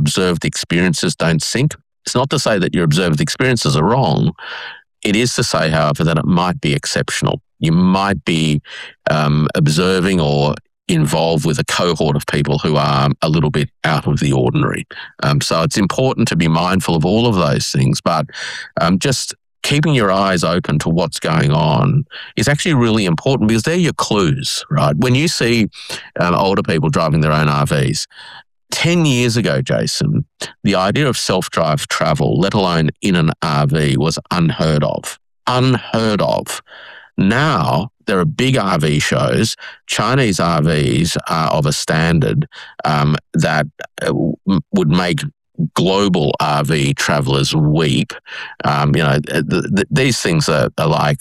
observed experiences don't sink. It's not to say that your observed experiences are wrong. It is to say, however, that it might be exceptional. You might be observing or involved with a cohort of people who are a little bit out of the ordinary. So it's important to be mindful of all of those things, but just keeping your eyes open to what's going on is actually really important, because they're your clues, right? When you see older people driving their own RVs, 10 years ago, Jason, the idea of self-drive travel, let alone in an RV, was unheard of. Unheard of. Now, there are big RV shows. Chinese RVs are of a standard that would make global RV travelers weep. These things are like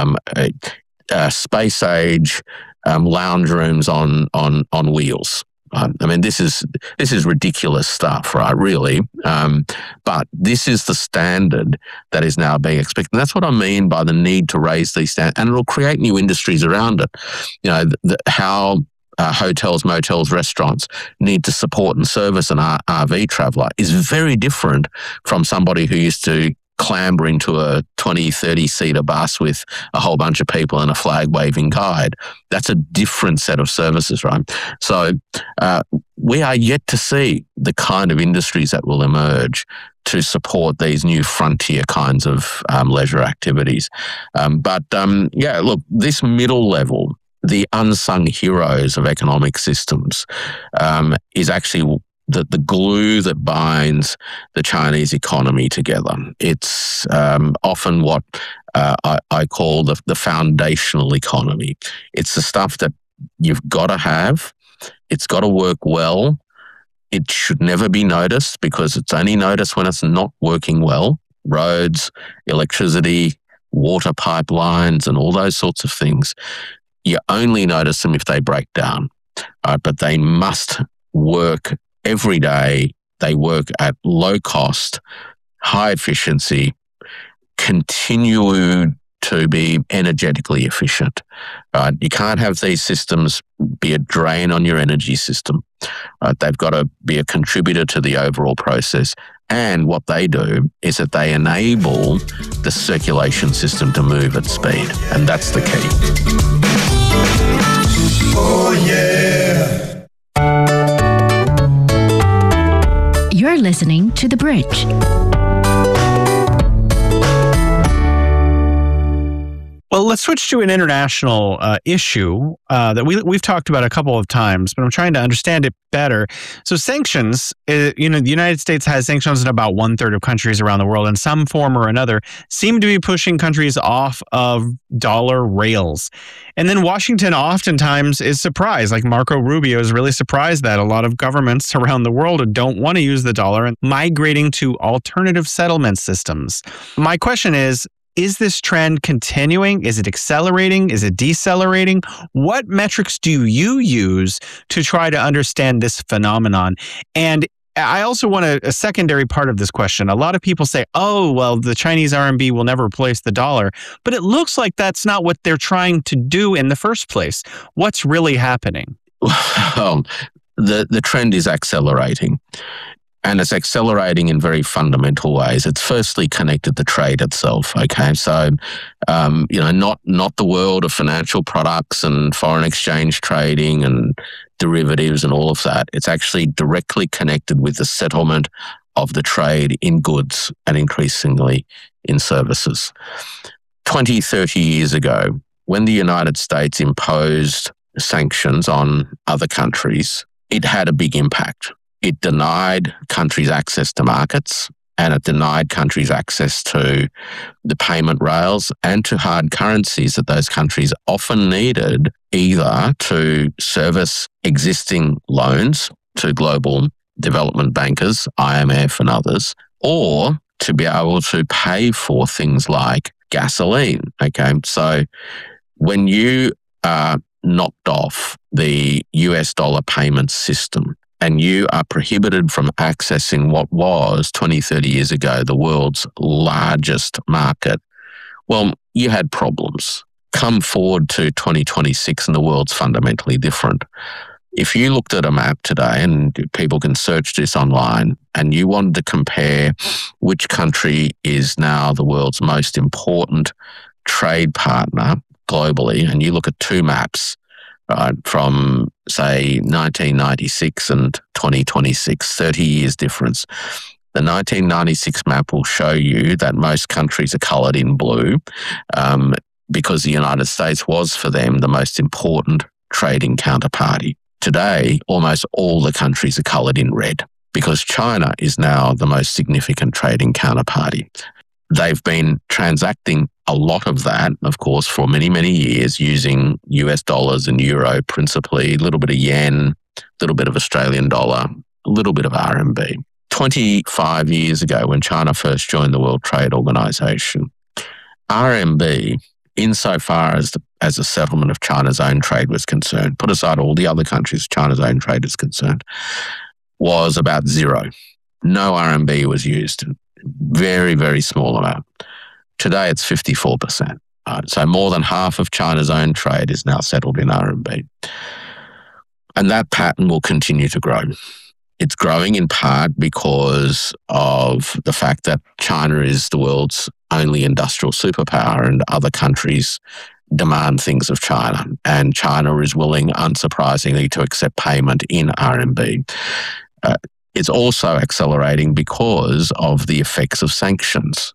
space age lounge rooms on wheels. I mean, this is ridiculous stuff, right? Really. But this is the standard that is now being expected. And that's what I mean by the need to raise these standards, and it'll create new industries around it. How hotels, motels, restaurants need to support and service an RV traveller is very different from somebody who used to clamber into a 20, 30-seater bus with a whole bunch of people and a flag-waving guide. That's a different set of services, right? So we are yet to see the kind of industries that will emerge to support these new frontier kinds of leisure activities. Look, this middle level, the unsung heroes of economic systems, is actually the glue that binds the Chinese economy together. It's often what I call the foundational economy. It's the stuff that you've got to have. It's got to work well. It should never be noticed, because it's only noticed when it's not working well. Roads, electricity, water pipelines, and all those sorts of things. You only notice them if they break down, but they must work every day. They work at low cost, high efficiency, continue to be energetically efficient. You can't have these systems be a drain on your energy system. They've got to be a contributor to the overall process. And what they do is that they enable the circulation system to move at speed. And that's the key. Oh, yeah. You're listening to The Bridge. Well, let's switch to an international issue that we've talked about a couple of times, but I'm trying to understand it better. So sanctions, the United States has sanctions in about 1/3 of countries around the world, in some form or another, seem to be pushing countries off of dollar rails. And then Washington oftentimes is surprised, like Marco Rubio is really surprised that a lot of governments around the world don't want to use the dollar and migrating to alternative settlement systems. My question is this trend continuing? Is it accelerating? Is it decelerating? What metrics do you use to try to understand this phenomenon? And I also want a secondary part of this question. A lot of people say, oh, well, the Chinese RMB will never replace the dollar. But it looks like that's not what they're trying to do in the first place. What's really happening? Well, the trend is accelerating. And it's accelerating in very fundamental ways. It's firstly connected to trade itself. Okay, so not the world of financial products and foreign exchange trading and derivatives and all of that. It's actually directly connected with the settlement of the trade in goods and increasingly in services. 20, 30 years ago, when the United States imposed sanctions on other countries, it had a big impact. It denied countries access to markets, and it denied countries access to the payment rails and to hard currencies that those countries often needed, either to service existing loans to global development bankers, IMF and others, or to be able to pay for things like gasoline. Okay, so when you are knocked off the US dollar payment system, and you are prohibited from accessing what was 20, 30 years ago the world's largest market, well, you had problems. Come forward to 2026 and the world's fundamentally different. If you looked at a map today, and people can search this online, and you wanted to compare which country is now the world's most important trade partner globally, and you look at two maps, right, from, say, 1996 and 2026, 30 years difference. The 1996 map will show you that most countries are coloured in blue because the United States was, for them, the most important trading counterparty. Today, almost all the countries are coloured in red because China is now the most significant trading counterparty. They've been transacting a lot of that, of course, for many, many years using US dollars and euro principally, a little bit of yen, a little bit of Australian dollar, a little bit of RMB. 25 years ago, when China first joined the World Trade Organization, RMB, insofar as the settlement of China's own trade was concerned, put aside all the other countries China's own trade is concerned, was about zero. No RMB was used. Very, very small amount. Today, it's 54%. So more than half of China's own trade is now settled in RMB. And that pattern will continue to grow. It's growing in part because of the fact that China is the world's only industrial superpower and other countries demand things of China. And China is willing, unsurprisingly, to accept payment in RMB. It's also accelerating because of the effects of sanctions.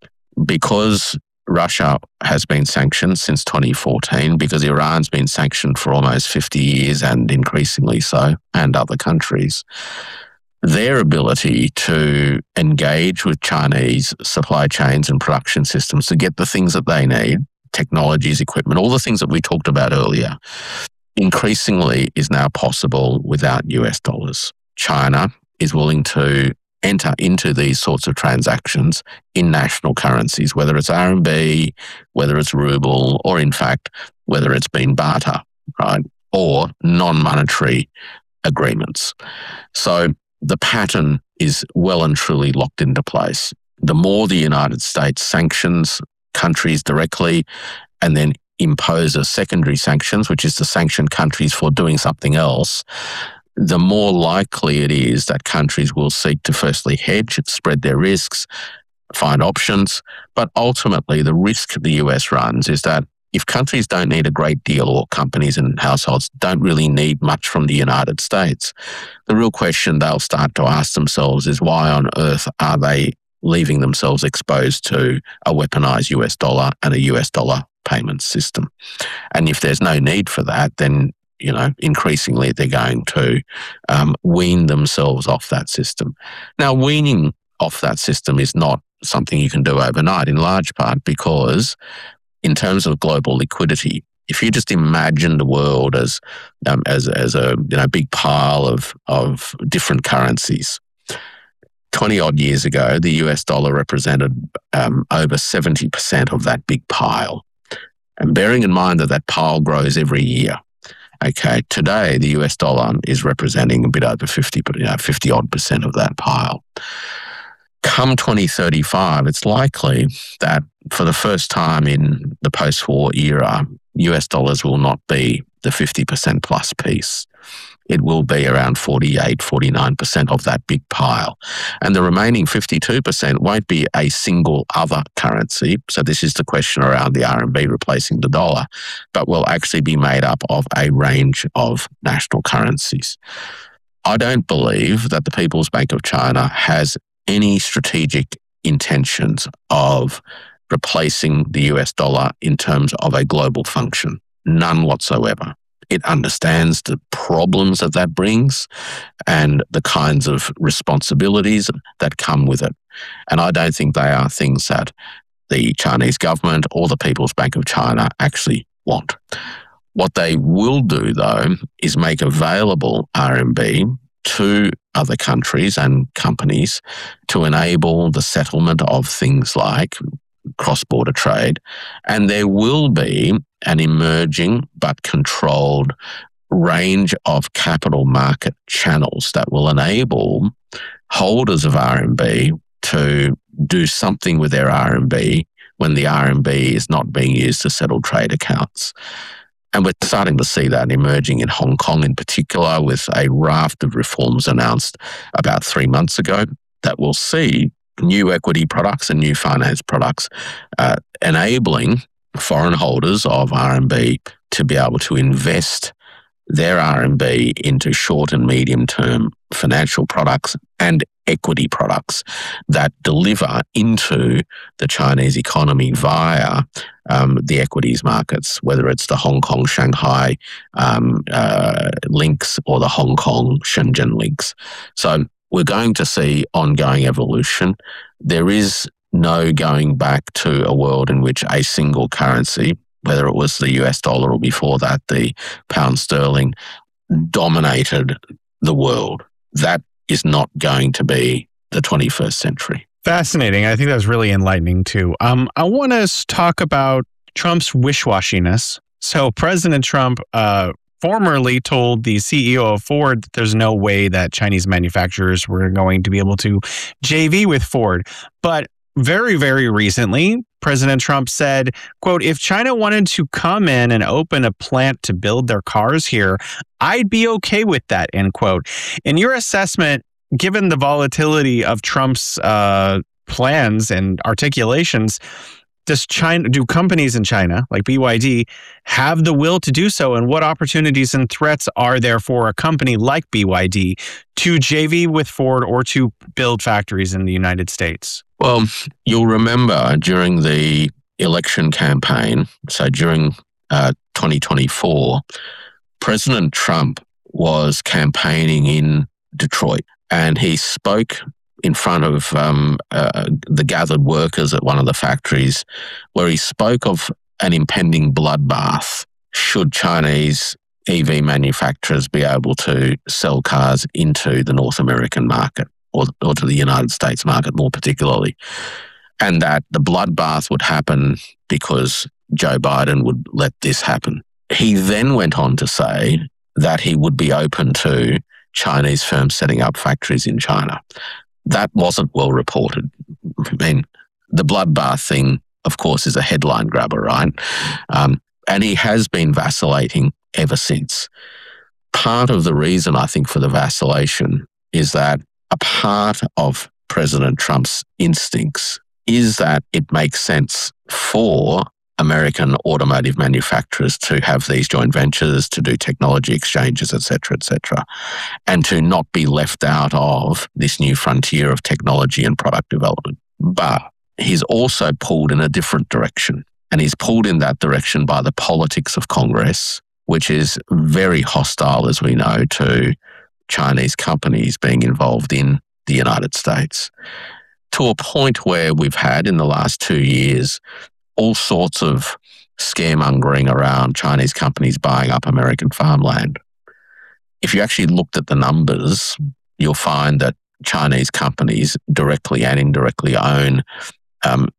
Because Russia has been sanctioned since 2014, because Iran's been sanctioned for almost 50 years and increasingly so, and other countries, their ability to engage with Chinese supply chains and production systems to get the things that they need, technologies, equipment, all the things that we talked about earlier, increasingly is now possible without US dollars. China is willing to enter into these sorts of transactions in national currencies, whether it's RMB, whether it's ruble, or in fact, whether it's been barter, right, or non-monetary agreements. So the pattern is well and truly locked into place. The more the United States sanctions countries directly and then imposes secondary sanctions, which is to sanction countries for doing something else, the more likely it is that countries will seek to firstly hedge, spread their risks, find options. But ultimately, the risk the US runs is that if countries don't need a great deal, or companies and households don't really need much from the United States, the real question they'll start to ask themselves is why on earth are they leaving themselves exposed to a weaponized US dollar and a US dollar payment system? And if there's no need for that, then increasingly they're going to wean themselves off that system. Now, weaning off that system is not something you can do overnight, in large part because in terms of global liquidity, if you just imagine the world as a big pile of different currencies, 20 odd years ago, the US dollar represented over 70% of that big pile. And bearing in mind that pile grows every year, okay, today the US dollar is representing a bit over 50 odd percent of that pile. Come 2035, it's likely that for the first time in the post-war era, US dollars will not be the 50% plus piece. It will be around 48, 49% of that big pile. And the remaining 52% won't be a single other currency. So this is the question around the RMB replacing the dollar, but will actually be made up of a range of national currencies. I don't believe that the People's Bank of China has any strategic intentions of replacing the US dollar in terms of a global function. None whatsoever. It understands the problems that brings and the kinds of responsibilities that come with it. And I don't think they are things that the Chinese government or the People's Bank of China actually want. What they will do, though, is make available RMB to other countries and companies to enable the settlement of things like cross-border trade. And there will be an emerging but controlled range of capital market channels that will enable holders of RMB to do something with their RMB when the RMB is not being used to settle trade accounts. And we're starting to see that emerging in Hong Kong in particular, with a raft of reforms announced about 3 months ago that will see new equity products and new finance products enabling foreign holders of RMB to be able to invest their RMB into short and medium term financial products and equity products that deliver into the Chinese economy via the equities markets, whether it's the Hong Kong Shanghai links or the Hong Kong Shenzhen links. So we're going to see ongoing evolution. There is no going back to a world in which a single currency, whether it was the US dollar or before that, the pound sterling, dominated the world. That is not going to be the 21st century. Fascinating. I think that was really enlightening too. I want to talk about Trump's wish-washiness. So President Trump formerly told the CEO of Ford that there's no way that Chinese manufacturers were going to be able to JV with Ford. But very, very recently, President Trump said, quote, if China wanted to come in and open a plant to build their cars here, I'd be okay with that, end quote. In your assessment, given the volatility of Trump's plans and articulations, do companies in China, like BYD, have the will to do so? And what opportunities and threats are there for a company like BYD to JV with Ford or to build factories in the United States? Well, you'll remember during the election campaign, so during 2024, President Trump was campaigning in Detroit, and he spoke in front of the gathered workers at one of the factories, where he spoke of an impending bloodbath should Chinese EV manufacturers be able to sell cars into the North American market or to the United States market more particularly, and that the bloodbath would happen because Joe Biden would let this happen. He then went on to say that he would be open to Chinese firms setting up factories in China. That wasn't well reported. I mean, the bloodbath thing, of course, is a headline grabber, right? And he has been vacillating ever since. Part of the reason, I think, for the vacillation is that a part of President Trump's instincts is that it makes sense for American automotive manufacturers to have these joint ventures, to do technology exchanges, et cetera, and to not be left out of this new frontier of technology and product development. But he's also pulled in a different direction, and he's pulled in that direction by the politics of Congress, which is very hostile, as we know, to Chinese companies being involved in the United States, to a point where we've had in the last 2 years all sorts of scaremongering around Chinese companies buying up American farmland. If you actually looked at the numbers, you'll find that Chinese companies directly and indirectly own, a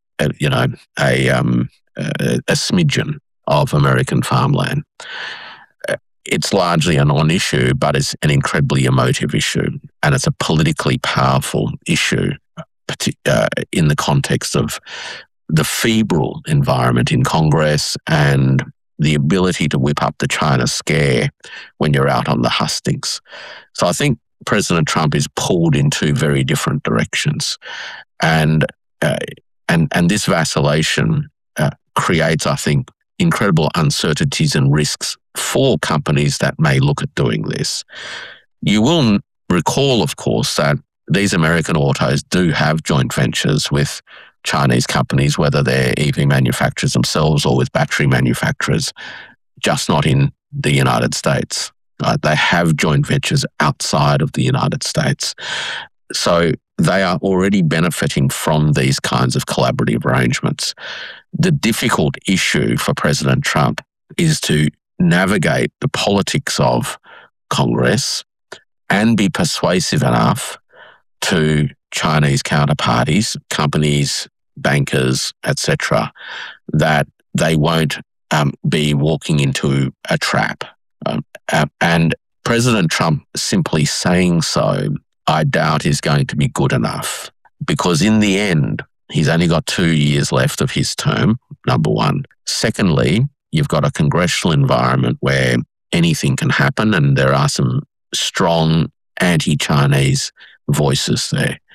smidgen of American farmland. It's largely a non-issue, but it's an incredibly emotive issue, and it's a politically powerful issue in the context of the febrile environment in Congress and the ability to whip up the China scare when you're out on the hustings. So I think President Trump is pulled in two very different directions, and this vacillation creates, I think, incredible uncertainties and risks for companies that may look at doing this. You will recall, of course, that these American autos do have joint ventures with Chinese companies, whether they're EV manufacturers themselves or with battery manufacturers, just not in the United States. They have joint ventures outside of the United States. So they are already benefiting from these kinds of collaborative arrangements. The difficult issue for President Trump is to navigate the politics of Congress and be persuasive enough to Chinese counterparties, companies, bankers, etc., that they won't be walking into a trap. And President Trump simply saying so, I doubt is going to be good enough, because in the end, he's only got 2 years left of his term, number one. Secondly, you've got a congressional environment where anything can happen, and there are some strong anti-Chinese voices there.